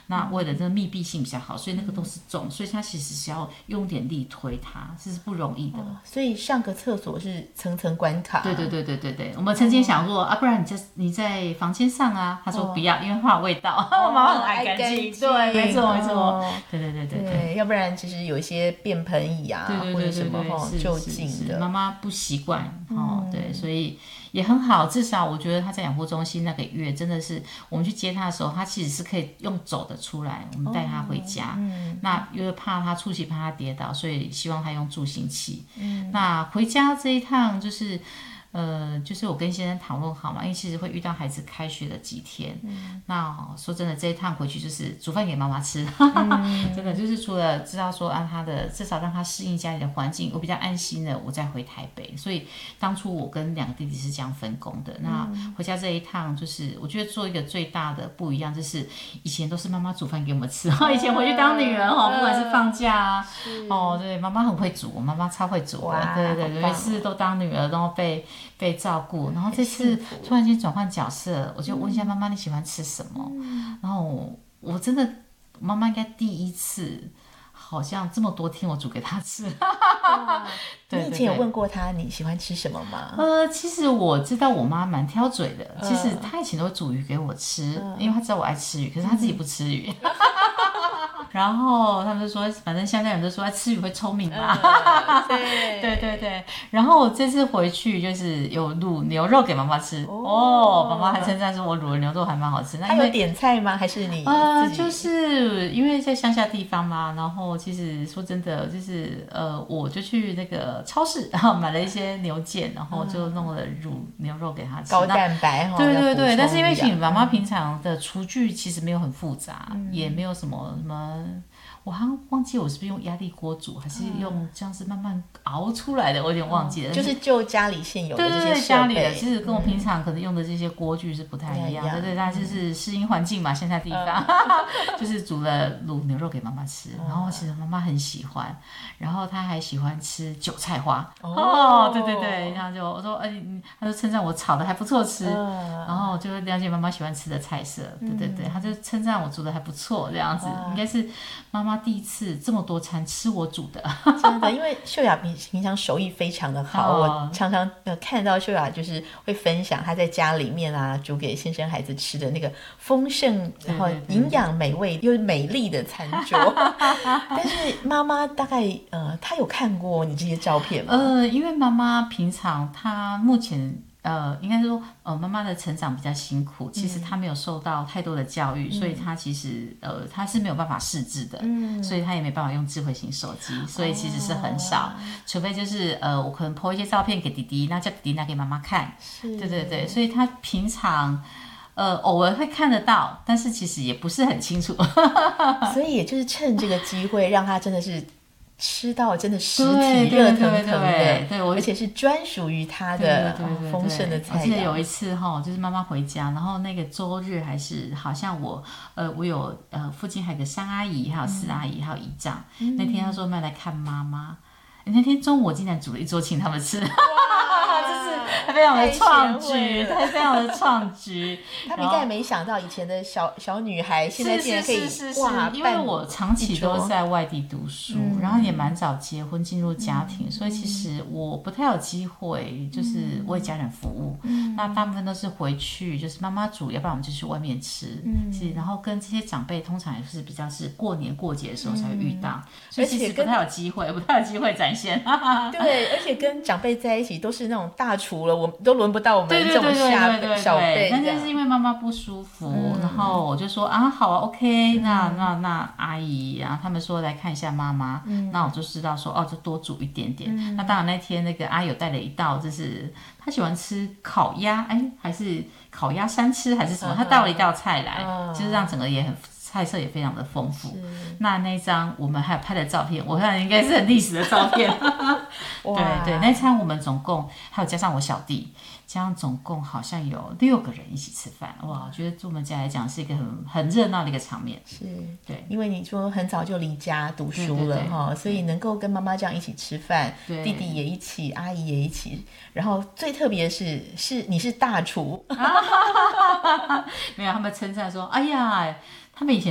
那为了这个密闭性比较好，所以那个都是重，所以它其实是要用点力推它，这是不容易的。 所以上个厕所是层层关卡。 对，我们曾经想过不然你在房间上啊，他说不要，因为怕有味道。妈妈很爱干净，对，没错，对， 要不然其实有一些便盆椅啊，或者什么就近的， 妈妈不习惯对，所以也很好，至少我觉得他在养护中心那个月真的是，我们去接他的时候，他其实是可以用走的出来，我们带他回家。那因为怕他初期怕他跌倒，所以希望他用助行器。那回家这一趟就是我跟先生讨论好嘛，因为其实会遇到孩子开学的几天。那说真的，这一趟回去就是煮饭给妈妈吃，真的就是除了知道说他的至少让他适应家里的环境，我比较安心了，我再回台北。所以当初我跟2个弟弟是这样分工的。那回家这一趟，就是我觉得做一个最大的不一样，就是以前都是妈妈煮饭给我们吃，以前回去当女人不管是放假对，妈妈很会煮，我妈妈超会煮的，对，每次都当女儿，然后被照顾，然后这次突然间转换角色，我就问一下妈妈你喜欢吃什么？然后我真的妈妈应该第一次好像这么多天我煮给她吃。 你以前有问过她你喜欢吃什么吗？ 其实我知道我妈蛮挑嘴的，其实她以前都会煮鱼给我吃，因为她知道我爱吃鱼，可是她自己不吃鱼。然后他们就说，反正乡下人都说吃鱼会聪明嘛。对。然后我这次回去就是有卤牛肉给妈妈吃，妈妈还称赞说我卤的牛肉还蛮好吃。 她有点菜吗？还是你自己？ 就是因为在乡下地方嘛，然后其实说真的，就是我就去那个超市，然后买了一些牛腱，然后就弄了卤牛肉给她吃， 高蛋白对。但是因为妈妈平常的厨具其实没有很复杂，也没有什么。我好像忘记我是不是用压力锅煮，还是用这样子慢慢熬出来的，我有点忘记了。 就是家里现有的这些设备， 家里的其实跟我平常可能用的这些锅具是不太一样。对，那就是适应环境嘛，现在地方就是煮了卤牛肉给妈妈吃，然后其实妈妈很喜欢，然后她还喜欢吃韭菜花。对，然后就我说她就称赞我炒的还不错吃，然后就了解妈妈喜欢吃的菜色。对，她就称赞我煮的还不错，这样子应该是妈妈第一次这么多餐吃我煮的。 真的，因为秀雅平常手艺非常的好，我常常看到秀雅就是会分享她在家里面煮给先生孩子吃的那个丰盛然后营养美味又美丽的餐桌。但是妈妈大概她有看过你这些照片吗？ 因为妈妈平常她目前应该说妈妈的成长比较辛苦，其实她没有受到太多的教育，所以她其实她是没有办法识字的，所以她也没办法用智慧型手机，所以其实是很少，除非就是我可能 po 一些照片给弟弟，那叫弟弟拿给妈妈看。对，所以她平常偶尔会看得到，但是其实也不是很清楚。 所以也就是趁这个机会让她真的是吃到真的实体热腾腾的，对，而且是专属于他的丰盛的菜肴。 我记得有一次就是妈妈回家，然后那个周日还是好像我有附近还有个3阿姨，还有4阿姨，还有姨丈。那天他说来看妈妈，那天中午我竟然煮了一桌请他们吃。他非常的创举，他非常的创举。 他们应该也没想到以前的小女孩现在竟然可以因为我长期都在外地读书，然后也蛮早结婚进入家庭，所以其实我不太有机会就是为家人服务。那大部分都是回去就是妈妈煮，要不然我们就去外面吃。然后跟这些长辈通常也是比较是过年过节的时候才会遇到，所以其实不太有机会展现。 对，而且跟长辈在一起都是那种大厨了，我们都轮不到我们这种小辈。 但是因为妈妈不舒服，然后我就说好啊 OK， 那阿姨，然后他们说来看一下妈妈，那我就知道说就多煮一点点。那当然那天那个阿姨有带了一道，就是她喜欢吃烤鸭，还是烤鸭三吃还是什么，她带了一道菜来，就是让整个也很菜色也非常的丰富。那一张我们还有拍的照片，我看应该是很历史的照片。对，那餐我们总共还有加上我小弟，这样总共好像有6个人一起吃饭。哇，我觉得对我们家来讲是一个很热闹的一个场面。 是，对，因为你说很早就离家读书了所以能够跟妈妈这样一起吃饭，弟弟也一起，阿姨也一起，然后最特别是你是大厨。 没有，他们称赞说，哎呀，他们以前